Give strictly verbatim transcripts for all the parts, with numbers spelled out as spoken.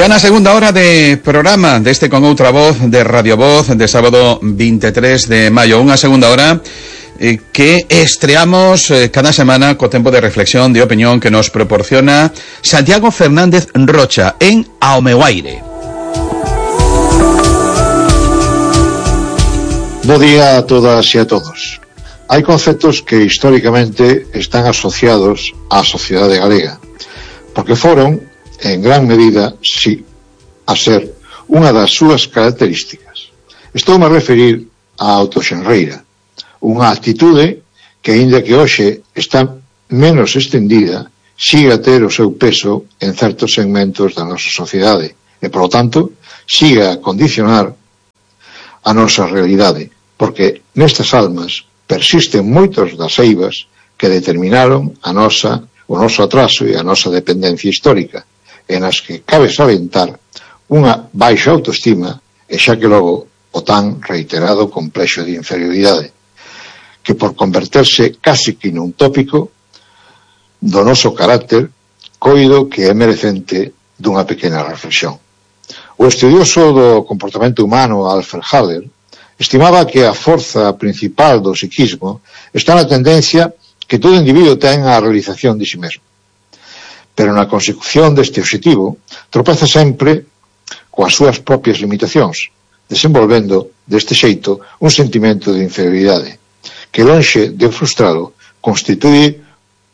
Xa na segunda hora de programa deste Con Outra Voz de Radio Voz de sábado vinte e tres de maio, unha segunda hora eh, que estreamos eh, cada semana co tempo de reflexión, de opinión que nos proporciona Santiago Fernández Rocha en Ao meu aire. Bo día a todas e a todos. Hai conceptos que históricamente están asociados á sociedade galega, porque foron, en gran medida, sí, a ser unha das súas características. Estou a referir á autoxenreira, unha actitude que, aínda que hoxe está menos estendida, siga a ter o seu peso en certos segmentos da nosa sociedade e, polo tanto, siga a condicionar a nosa realidade, porque nestas almas persisten moitos das eivas que determinaron a nosa, o noso atraso e a nosa dependencia histórica, en as que cabe salientar unha baixa autoestima e xa que logo o tan reiterado complexo de inferioridade, que por converterse casi que nun tópico do noso carácter, coido que é merecente dunha pequena reflexión. O estudioso do comportamento humano Alfred Haller estimaba que a forza principal do psiquismo está na tendencia que todo individuo ten á realización de si mesmo. Pero na consecución deste objetivo tropeza sempre coas súas propias limitacións, desenvolvendo deste xeito un sentimento de inferioridade, que lonxe de frustralo constitúe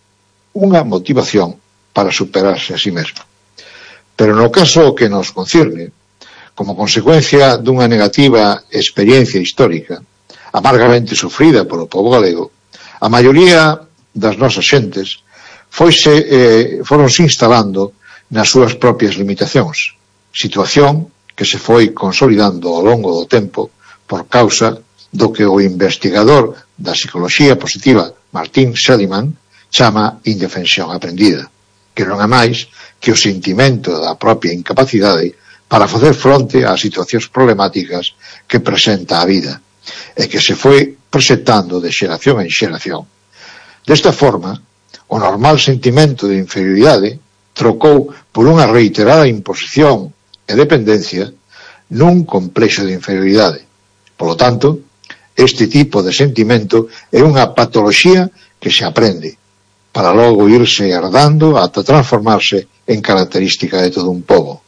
unha motivación para superarse a si mesmo. Pero no caso que nos concirne, como consecuencia dunha negativa experiencia histórica, amargamente sufrida polo pobo galego, a maioría das nosas xentes foise, eh, foronse instalando nas súas propias limitacións, situación que se foi consolidando ao longo do tempo por causa do que o investigador da psicoloxía positiva Martin Seligman chama indefensión aprendida, que non é máis que o sentimento da propia incapacidade para facer fronte ás situacións problemáticas que presenta a vida e que se foi presentando de xeración en xeración. Desta forma, o normal sentimento de inferioridade trocou por unha reiterada imposición e dependencia nun complexo de inferioridade. Polo tanto, este tipo de sentimento é unha patoloxía que se aprende, para logo irse herdando ata transformarse en característica de todo un pobo.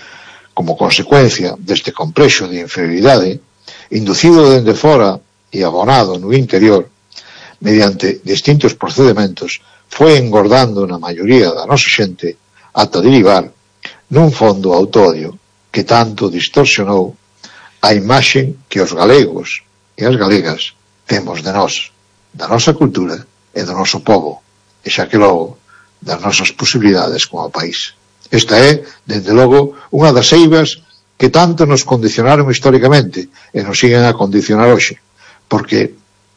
Como consecuencia deste complexo de inferioridade, inducido dende fora e abonado no interior, mediante distintos procedementos, foi engordando na maioría da nosa xente ata derivar nun fondo autoodio que tanto distorsionou a imaxe que os galegos e as galegas temos de nós, da nosa cultura e do noso pobo, e xa que logo das nosas posibilidades como país. Esta é, dende logo, unha das eivas que tanto nos condicionaron históricamente e nos siguen a condicionar hoxe, porque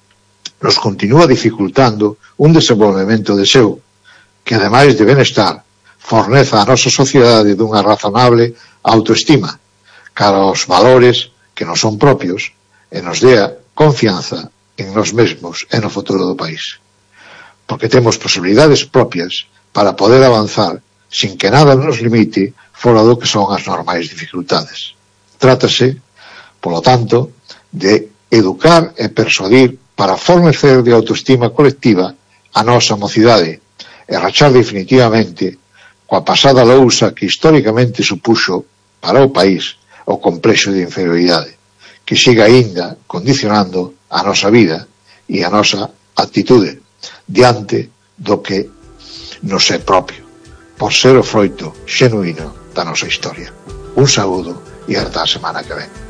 nos continúa dificultando un desenvolvemento de seu, que ademais de benestar, forneza a nosa sociedade dunha razonable autoestima, cara aos valores que nos son propios, e nos dea confianza en nós mesmos e no futuro do país. Porque temos posibilidades propias para poder avanzar sin que nada nos limite fora do que son as normais dificultades. Trátase, polo tanto, de educar e persuadir para fornecer de autoestima colectiva a nosa mocidade e rachar definitivamente coa pasada lousa que históricamente supuxo para o país o complexo de inferioridade, que siga aínda condicionando a nosa vida e a nosa actitude diante do que nos é propio, por ser o froito xenuíno da nosa historia. Un saúdo e ata a semana que ven.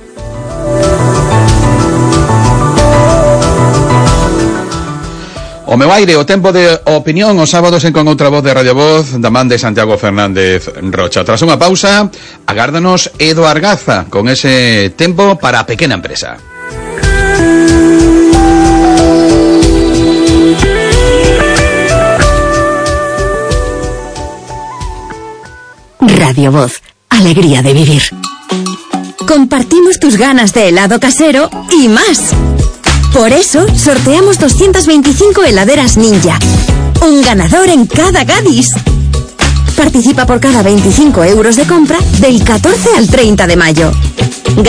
O meu aire, o tempo de opinión os sábados en Con Outra Voz de Radio Voz da man de Santiago Fernández Rocha. Tras unha pausa, agárdanos Edo Argaza con ese tempo para a pequena empresa. Radio Voz, alegría de vivir. Compartimos tus ganas de helado casero y más. Por eso, sorteamos doscientas veinticinco heladeras Ninja. Un ganador en cada Gadis. Participa por cada veinticinco euros de compra del catorce al treinta de mayo.